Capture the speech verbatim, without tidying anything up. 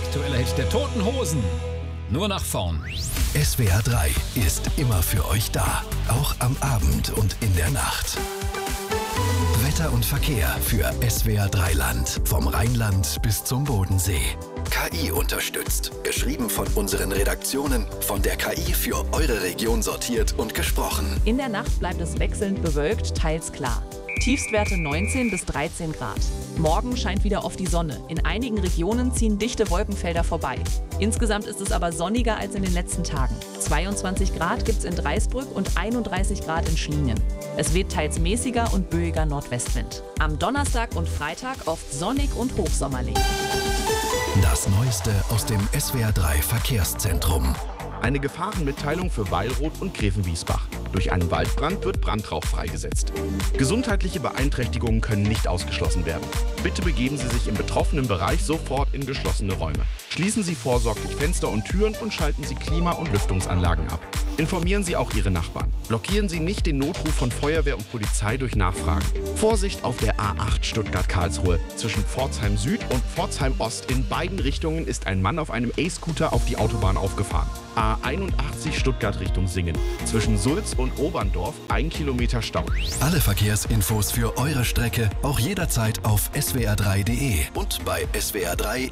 aktueller Hit der Toten Hosen. Nur nach vorn. S W R drei ist immer für euch da. Auch am Abend und in der Nacht. Wetter und Verkehr für S W R drei Land. Vom Rheinland bis zum Bodensee. K I unterstützt. Geschrieben von unseren Redaktionen. Von der K I für eure Region sortiert und gesprochen. In der Nacht bleibt es wechselnd bewölkt, teils klar. Tiefstwerte neunzehn bis dreizehn Grad. Morgen scheint wieder oft die Sonne. In einigen Regionen ziehen dichte Wolkenfelder vorbei. Insgesamt ist es aber sonniger als in den letzten Tagen. zweiundzwanzig Grad gibt es in Dreisbrück und einunddreißig Grad in Schliengen. Es weht teils mäßiger und böiger Nordwestwind. Am Donnerstag und Freitag oft sonnig und hochsommerlich. Das Neueste aus dem S W R drei Verkehrszentrum. Eine Gefahrenmitteilung für Weilroth und Gräfenwiesbach. Durch einen Waldbrand wird Brandrauch freigesetzt. Gesundheitliche Beeinträchtigungen können nicht ausgeschlossen werden. Bitte begeben Sie sich im betroffenen Bereich sofort in geschlossene Räume. Schließen Sie vorsorglich Fenster und Türen und schalten Sie Klima- und Lüftungsanlagen ab. Informieren Sie auch Ihre Nachbarn. Blockieren Sie nicht den Notruf von Feuerwehr und Polizei durch Nachfragen. Vorsicht auf der A acht Stuttgart-Karlsruhe. Zwischen Pforzheim Süd und Pforzheim Ost in beiden Richtungen ist ein Mann auf einem E-Scooter auf die Autobahn aufgefahren. A einundachtzig Stuttgart Richtung Singen. Zwischen Sulz und Oberndorf ein Kilometer Stau. Alle Verkehrsinfos für eure Strecke auch jederzeit auf S W R drei punkt de und bei S W R drei